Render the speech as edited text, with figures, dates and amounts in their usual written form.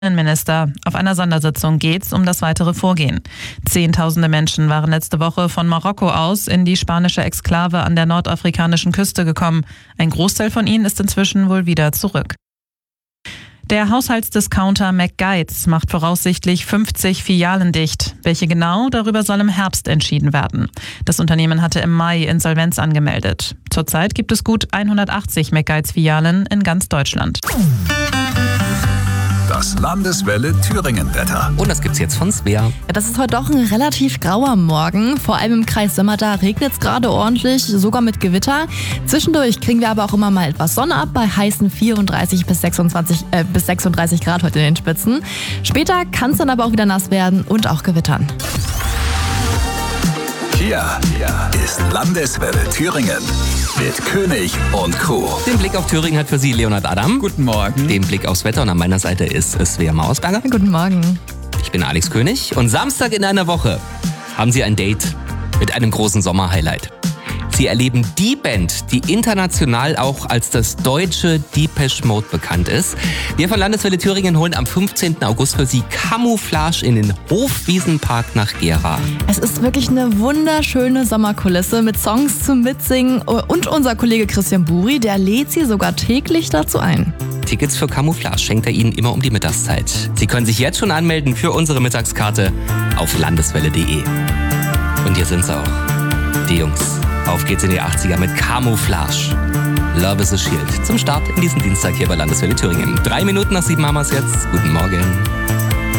Innenminister. Auf einer Sondersitzung geht's um das weitere Vorgehen. Zehntausende Menschen waren letzte Woche von Marokko aus in die spanische Exklave an der nordafrikanischen Küste gekommen. Ein Großteil von ihnen ist inzwischen wohl wieder zurück. Der Haushaltsdiscounter McGuides macht voraussichtlich 50 Filialen dicht. Welche genau, darüber soll im Herbst entschieden werden. Das Unternehmen hatte im Mai Insolvenz angemeldet. Zurzeit gibt es gut 180 McGuides-Filialen in ganz Deutschland. Das Landeswelle Thüringen-Wetter. Und das gibt's jetzt von Svea. Ja, das ist heute doch ein relativ grauer Morgen. Vor allem im Kreis Sömmerda regnet es gerade ordentlich, sogar mit Gewitter. Zwischendurch kriegen wir aber auch immer mal etwas Sonne ab bei heißen 34 bis 36 Grad heute in den Spitzen. Später kann es dann aber auch wieder nass werden und auch gewittern. Hier ist Landeswelle Thüringen mit König und Co. Den Blick auf Thüringen hat für Sie Leonhard Adam. Guten Morgen. Den Blick aufs Wetter und an meiner Seite ist Svea Mausberger. Guten Morgen. Ich bin Alex König und Samstag in einer Woche haben Sie ein Date mit einem großen Sommerhighlight. Sie erleben die Band, die international auch als das deutsche Depeche Mode bekannt ist. Wir von Landeswelle Thüringen holen am 15. August für Sie Camouflage in den Hofwiesenpark nach Gera. Es ist wirklich eine wunderschöne Sommerkulisse mit Songs zum Mitsingen und unser Kollege Christian Buri, der lädt Sie sogar täglich dazu ein. Tickets für Camouflage schenkt er Ihnen immer um die Mittagszeit. Sie können sich jetzt schon anmelden für unsere Mittagskarte auf landeswelle.de. Und hier sind sie auch, die Jungs. Auf geht's in die 80er mit Camouflage. Love is a Shield. Zum Start in diesen Dienstag hier bei Landeswelle Thüringen. 3 Minuten nach 7 haben wir's jetzt. Guten Morgen.